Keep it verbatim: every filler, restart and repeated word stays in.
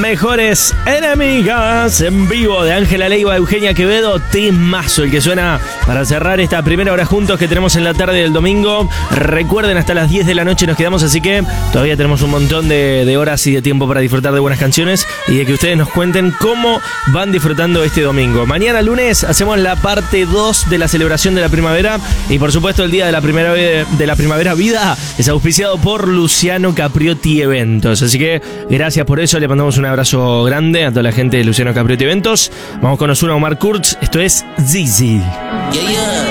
Mejores Enemigas en vivo de Ángela Leiva, Eugenia Quevedo. Temazo el que suena para cerrar esta primera hora juntos que tenemos en la tarde del domingo. Recuerden, hasta las diez de la noche nos quedamos, así que todavía tenemos un montón de, de horas y de tiempo para disfrutar de buenas canciones y de que ustedes nos cuenten cómo van disfrutando este domingo. Mañana lunes hacemos la parte dos de la celebración de la primavera y por supuesto el día de la primera de la primavera vida es auspiciado por Luciano Capriotti Eventos, así que gracias por eso, le mandamos un abrazo grande a toda la gente de Luciano Capriotti Eventos. Vamos con Ozuna, Omar Kurz, esto es Zizi. Yeah, yeah.